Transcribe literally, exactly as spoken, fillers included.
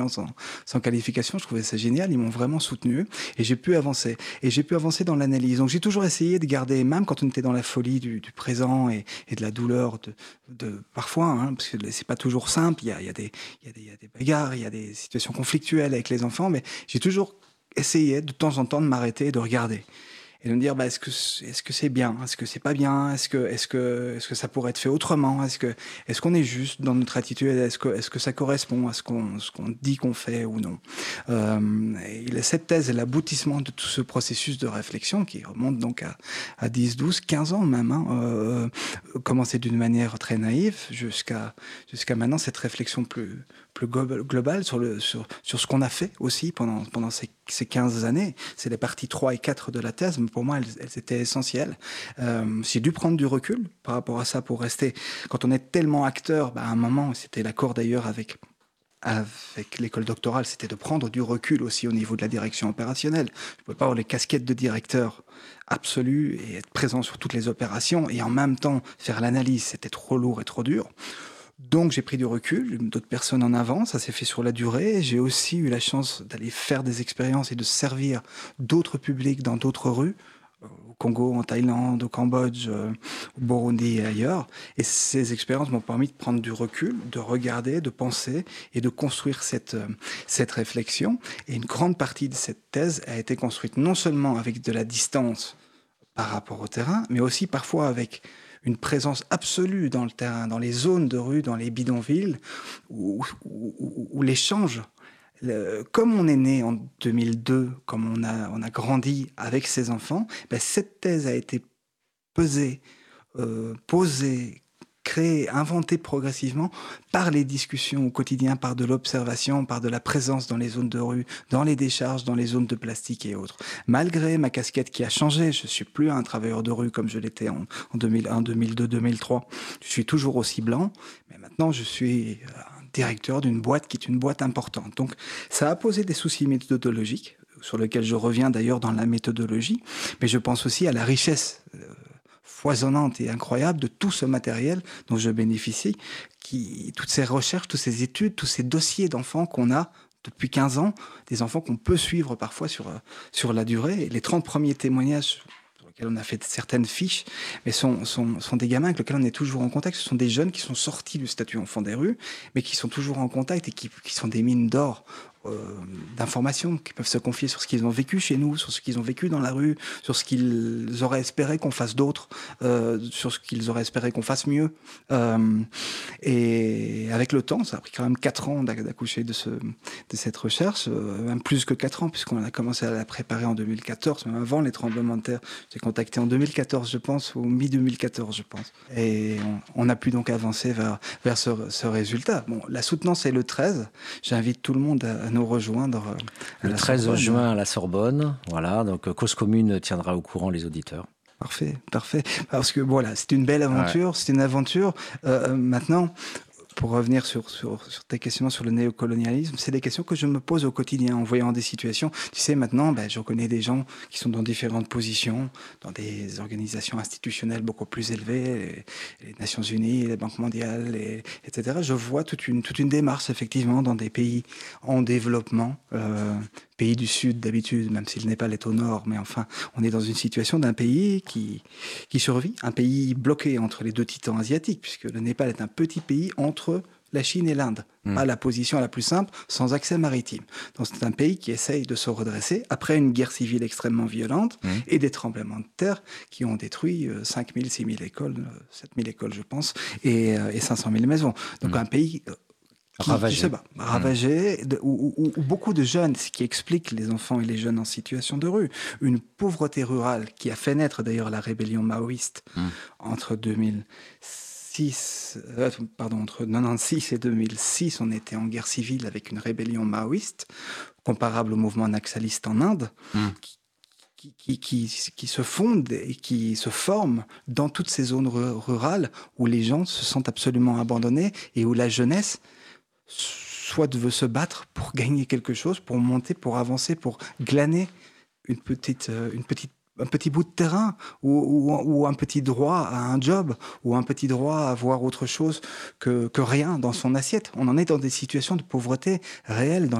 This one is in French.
sans, sans qualification. Je trouvais ça génial. Ils m'ont vraiment soutenu et j'ai pu avancer. Et j'ai pu avancer dans l'analyse. Donc j'ai toujours essayé de garder, même quand on était dans la folie du, du présent et, et de la douleur, de, de parfois, hein, parce que c'est pas toujours simple. Il y a, il y a des, il y a des, il y a des bagarres, il y a des situations conflictuelles avec les enfants, mais j'ai toujours essayé de temps en temps de m'arrêter et de regarder. Et de me dire, bah, est-ce que c'est, est-ce que c'est bien, est-ce que c'est pas bien, est-ce que est-ce que est-ce que ça pourrait être fait autrement, est-ce que est-ce qu'on est juste dans notre attitude, est-ce que est-ce que ça correspond à ce qu'on ce qu'on dit qu'on fait ou non. Euh, et cette thèse est l'aboutissement de tout ce processus de réflexion qui remonte donc à à dix, douze, quinze ans même, hein, euh, commencé d'une manière très naïve jusqu'à jusqu'à maintenant cette réflexion plus plus globale sur le sur sur ce qu'on a fait aussi pendant pendant ces ces quinze années. C'est les parties trois et quatre de la thèse, mais pour moi, elles, elles étaient essentielles. Euh, j'ai dû prendre du recul par rapport à ça pour rester... Quand on est tellement acteur, bah, à un moment, c'était l'accord d'ailleurs avec, avec l'école doctorale, c'était de prendre du recul aussi au niveau de la direction opérationnelle. Je ne pouvais pas avoir les casquettes de directeur absolu et être présent sur toutes les opérations et en même temps faire l'analyse. C'était trop lourd et trop dur. Donc j'ai pris du recul, d'autres personnes en avant, ça s'est fait sur la durée. J'ai aussi eu la chance d'aller faire des expériences et de servir d'autres publics dans d'autres rues, au Congo, en Thaïlande, au Cambodge, euh, au Burundi et ailleurs. Et ces expériences m'ont permis de prendre du recul, de regarder, de penser et de construire cette, euh, cette réflexion. Et une grande partie de cette thèse a été construite non seulement avec de la distance par rapport au terrain, mais aussi parfois avec une présence absolue dans le terrain, dans les zones de rue, dans les bidonvilles, où, où, où, où l'échange, le, comme on est né en deux mille deux, comme on a, on a grandi avec ses enfants, ben cette thèse a été pesée, euh, posée, créée, inventée progressivement par les discussions au quotidien, par de l'observation, par de la présence dans les zones de rue, dans les décharges, dans les zones de plastique et autres. Malgré ma casquette qui a changé, je suis plus un travailleur de rue comme je l'étais en, en deux mille un, deux mille deux, deux mille trois. Je suis toujours aussi blanc, mais maintenant je suis un directeur d'une boîte qui est une boîte importante. Donc ça a posé des soucis méthodologiques, sur lesquels je reviens d'ailleurs dans la méthodologie, mais je pense aussi à la richesse euh, foisonnante et incroyable de tout ce matériel dont je bénéficie, qui, toutes ces recherches, toutes ces études, tous ces dossiers d'enfants qu'on a depuis quinze ans, des enfants qu'on peut suivre parfois sur, sur la durée. Et les trente premiers témoignages sur lesquels on a fait certaines fiches, mais sont, sont, sont des gamins avec lesquels on est toujours en contact. Ce sont des jeunes qui sont sortis du statut enfant des rues, mais qui sont toujours en contact et qui, qui sont des mines d'or. Euh, d'informations, qui peuvent se confier sur ce qu'ils ont vécu chez nous, sur ce qu'ils ont vécu dans la rue, sur ce qu'ils auraient espéré qu'on fasse d'autre, euh, sur ce qu'ils auraient espéré qu'on fasse mieux. Euh, et avec le temps, ça a pris quand même quatre ans d'accoucher de, ce, de cette recherche, euh, même plus que quatre ans, puisqu'on a commencé à la préparer en deux mille quatorze, même avant les tremblements de terre. J'ai contacté en deux mille quatorze, je pense, ou mi-deux mille quatorze, je pense. Et on, on a pu donc avancer vers, vers ce, ce résultat. Bon, la soutenance est le treize. J'invite tout le monde à nous rejoindre à le treize Sorbonne. juin à la Sorbonne. Voilà, donc Cause Commune tiendra au courant les auditeurs. Parfait, parfait. Parce que voilà, c'est une belle aventure, ouais. c'est une aventure. Euh, maintenant, pour revenir sur, sur, sur tes questions sur le néocolonialisme, c'est des questions que je me pose au quotidien en voyant des situations. Tu sais, maintenant, ben, je connais des gens qui sont dans différentes positions, dans des organisations institutionnelles beaucoup plus élevées, les, les Nations Unies, les banques mondiales, et, etc. Je vois toute une, toute une démarche, effectivement, dans des pays en développement, euh, pays du Sud d'habitude, même si le Népal est au nord, mais enfin, on est dans une situation d'un pays qui, qui survit, un pays bloqué entre les deux titans asiatiques, puisque le Népal est un petit pays entre la Chine et l'Inde. Mmh. Pas la position la plus simple, sans accès maritime. Donc c'est un pays qui essaye de se redresser après une guerre civile extrêmement violente mmh. et des tremblements de terre qui ont détruit cinq mille, six mille écoles, sept mille écoles je pense, et, et cinq cent mille maisons. Donc mmh. un pays... Qui, ravagé, qui se bat, ravagé mmh. de, où, où, où beaucoup de jeunes, ce qui explique les enfants et les jeunes en situation de rue, une pauvreté rurale qui a fait naître d'ailleurs la rébellion maoïste mmh. entre deux mille six, euh, pardon, entre quatre-vingt-seize et deux mille six, on était en guerre civile avec une rébellion maoïste comparable au mouvement naxaliste en Inde. Mmh. Qui, qui, qui, qui se fonde et qui se forme dans toutes ces zones rurales où les gens se sentent absolument abandonnés et où la jeunesse soit veut se battre pour gagner quelque chose, pour monter, pour avancer, pour glaner une petite, une petite un petit bout de terrain ou, ou, ou un petit droit à un job ou un petit droit à avoir autre chose que, que rien dans son assiette. On en est dans des situations de pauvreté réelle dans